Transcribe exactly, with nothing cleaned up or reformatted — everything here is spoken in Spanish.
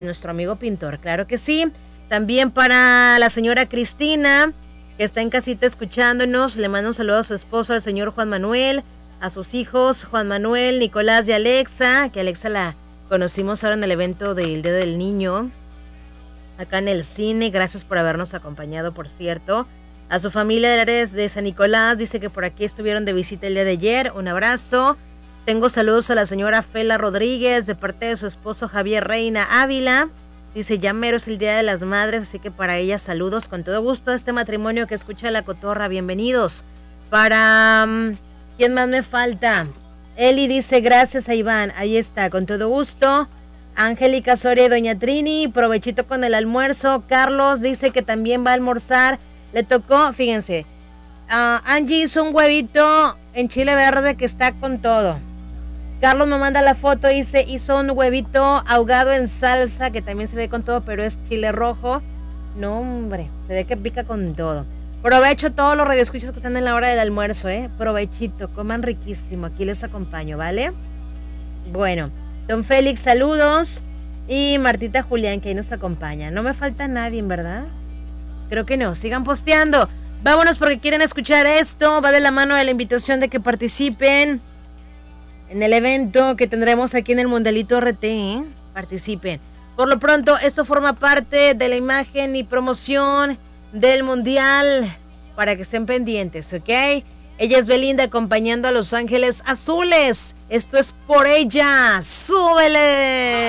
nuestro amigo pintor, claro que sí. También para la señora Cristina, que está en casita escuchándonos, le mando un saludo a su esposo, al señor Juan Manuel, a sus hijos, Juan Manuel, Nicolás y Alexa, que Alexa la conocimos ahora en el evento del Día del Niño, acá en el cine. Gracias por habernos acompañado, por cierto. A su familia de Ares de San Nicolás, dice que por aquí estuvieron de visita el día de ayer. Un abrazo. Tengo saludos a la señora Fela Rodríguez de parte de su esposo Javier Reina Ávila. Dice, ya mero es el Día de las Madres, así que para ella saludos con todo gusto a este matrimonio que escucha La Cotorra. Bienvenidos. Para... Um, ¿quién más me falta? Eli dice, gracias a Iván. Ahí está, con todo gusto. Angélica Soria y Doña Trini, provechito con el almuerzo. Carlos dice que también va a almorzar. Le tocó, fíjense, uh, Angie hizo un huevito en chile verde que está con todo. Carlos me manda la foto, dice, hizo un huevito ahogado en salsa, que también se ve con todo, pero es chile rojo. No, hombre, se ve que pica con todo. Provecho todos los radioescuchas que están en la hora del almuerzo, ¿eh? Provechito, coman riquísimo, aquí les acompaño, ¿vale? Bueno, don Félix, saludos. Y Martita Julián, que ahí nos acompaña. No me falta nadie, en verdad. Creo que no, sigan posteando. Vámonos porque quieren escuchar esto. Va de la mano de la invitación de que participen en el evento que tendremos aquí en el Mundialito R T, ¿eh? Participen. Por lo pronto, esto forma parte de la imagen y promoción del Mundial, para que estén pendientes, ¿ok? Ella es Belinda acompañando a Los Ángeles Azules. Esto es Por Ella. ¡Súbele!